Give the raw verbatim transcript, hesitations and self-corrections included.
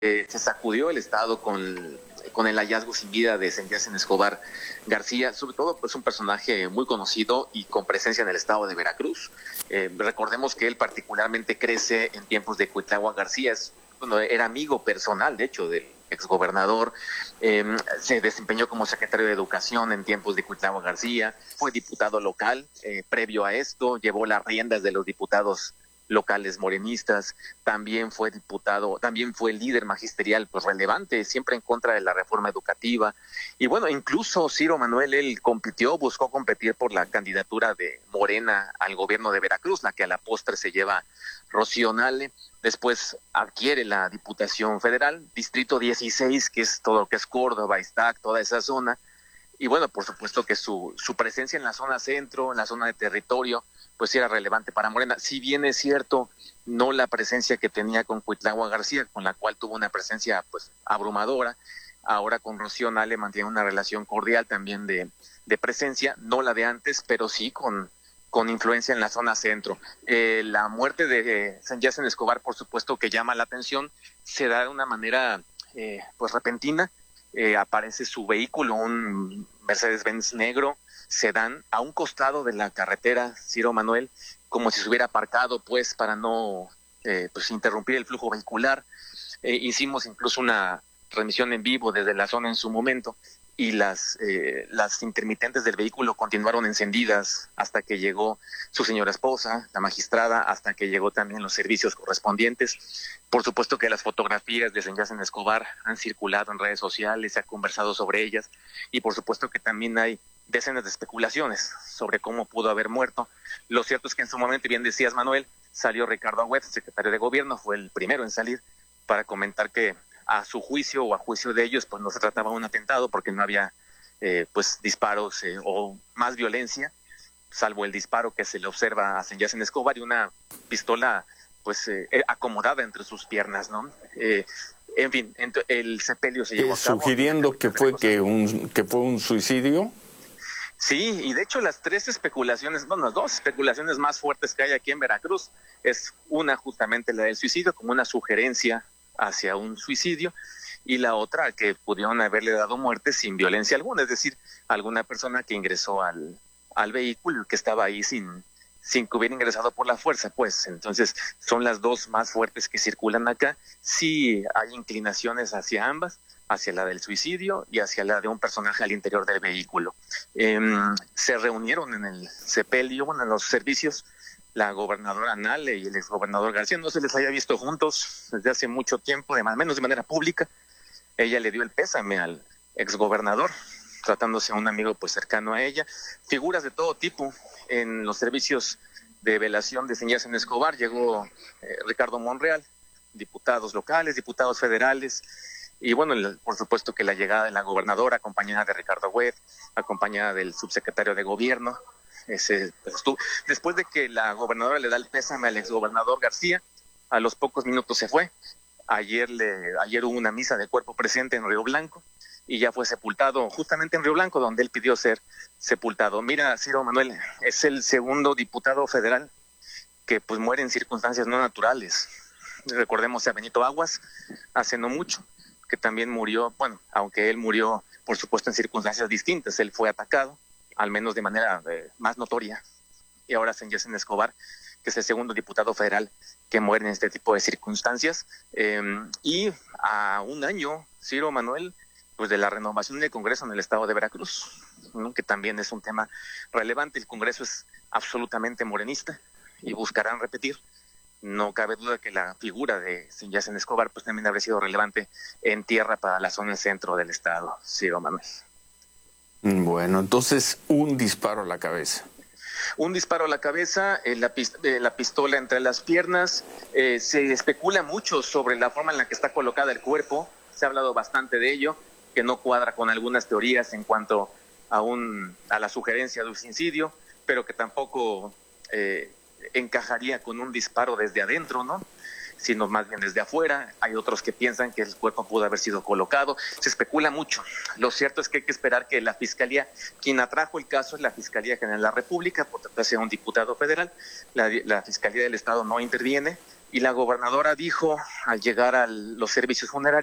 Eh, se sacudió el Estado con, con el hallazgo sin vida de Santiago Escobar García, sobre todo pues un personaje muy conocido y con presencia en el estado de Veracruz. Eh, recordemos que él particularmente crece en tiempos de Cuitlahua García, es, bueno, era amigo personal, de hecho, del exgobernador, eh, se desempeñó como secretario de Educación en tiempos de Cuitlahua García, fue diputado local, eh, previo a esto, llevó las riendas de los diputados locales morenistas, también fue diputado, también fue líder magisterial pues relevante, siempre en contra de la reforma educativa, y bueno, incluso Ciro Manuel, él compitió, buscó competir por la candidatura de Morena al gobierno de Veracruz, la que a la postre se lleva Rocío Nale, después adquiere la Diputación Federal, Distrito dieciséis, que es todo lo que es Córdoba, Iztac, toda esa zona, y bueno, por supuesto que su, su presencia en la zona centro, en la zona de territorio, pues sí era relevante para Morena. Si bien es cierto, no la presencia que tenía con Cuitlahua García, con la cual tuvo una presencia pues abrumadora, ahora con Rocío Nale mantiene una relación cordial también de, de presencia, no la de antes, pero sí con, con influencia en la zona centro. Eh, la muerte de eh, Santiago Escobar, por supuesto que llama la atención, se da de una manera eh, pues repentina. Eh, aparece su vehículo, un Mercedes-Benz negro, sedán, a un costado de la carretera, Ciro Manuel, como si se hubiera aparcado, pues, para no eh, pues interrumpir el flujo vehicular. Eh, hicimos incluso una transmisión en vivo desde la zona en su momento, y las, eh, las intermitentes del vehículo continuaron encendidas hasta que llegó su señora esposa, la magistrada, hasta que llegó también los servicios correspondientes. Por supuesto que las fotografías de Santiago Escobar han circulado en redes sociales, se ha conversado sobre ellas, y por supuesto que también hay decenas de especulaciones sobre cómo pudo haber muerto. Lo cierto es que en su momento, bien decías, Manuel, salió Ricardo Agüed, secretario de Gobierno, fue el primero en salir para comentar que a su juicio o a juicio de ellos, pues no se trataba de un atentado porque no había eh, pues disparos eh, o más violencia, salvo el disparo que se le observa a Santiago Escobar y una pistola pues eh, acomodada entre sus piernas, ¿no? Eh, en fin, el sepelio se llevó a cabo. Sugiriendo que fue que un que fue un suicidio. Sí, y de hecho las tres especulaciones, bueno, las dos especulaciones más fuertes que hay aquí en Veracruz es una justamente la del suicidio, como una sugerencia hacia un suicidio, y la otra que pudieron haberle dado muerte sin violencia alguna, es decir, alguna persona que ingresó al, al vehículo y que estaba ahí sin, sin que hubiera ingresado por la fuerza, pues. Entonces son las dos más fuertes que circulan acá. Sí hay inclinaciones hacia ambas, hacia la del suicidio y hacia la de un personaje al interior del vehículo. Eh, se reunieron en el sepelio, bueno, en los servicios, la gobernadora Nale y el exgobernador García. No se les haya visto juntos desde hace mucho tiempo, de más, menos de manera pública. Ella le dio el pésame al exgobernador, tratándose a un amigo pues cercano a ella. Figuras de todo tipo en los servicios de velación de Santiago Escobar. Llegó eh, Ricardo Monreal, diputados locales, diputados federales, y bueno, el, por supuesto que la llegada de la gobernadora, acompañada de Ricardo Agüed, acompañada del subsecretario de Gobierno. Ese, pues, tú, después de que la gobernadora le da el pésame al exgobernador García, a los pocos minutos se fue. Ayer, le, ayer hubo una misa de cuerpo presente en Río Blanco y ya fue sepultado justamente en Río Blanco, donde él pidió ser sepultado. Mira, Ciro Manuel, es el segundo diputado federal que pues muere en circunstancias no naturales. Recordemos a Benito Aguas, hace no mucho, que también murió, bueno, aunque él murió, por supuesto, en circunstancias distintas. Él fue atacado, al menos de manera eh, más notoria, y ahora Santiago Escobar, que es el segundo diputado federal que muere en este tipo de circunstancias. Eh, y a un año, Ciro Manuel, pues de la renovación del Congreso en el estado de Veracruz, ¿no? Que también es un tema relevante. El Congreso es absolutamente morenista y buscarán repetir. No cabe duda que la figura de Santiago Escobar pues también habría sido relevante en tierra para la zona centro del estado, Ciro Manuel. Bueno, entonces un disparo a la cabeza. Un disparo a la cabeza, eh, la, pist eh, la pistola entre las piernas. Eh, se especula mucho sobre la forma en la que está colocada el cuerpo. Se ha hablado bastante de ello, que no cuadra con algunas teorías en cuanto a, un, a la sugerencia de un suicidio, pero que tampoco eh, encajaría con un disparo desde adentro, ¿no? Sino más bien desde afuera. Hay otros que piensan que el cuerpo pudo haber sido colocado. Se especula mucho. Lo cierto es que hay que esperar que la Fiscalía, quien atrajo el caso es la Fiscalía General de la República, por tratarse de un diputado federal. La, la Fiscalía del Estado no interviene. y la gobernadora dijo, al llegar a los servicios funerarios,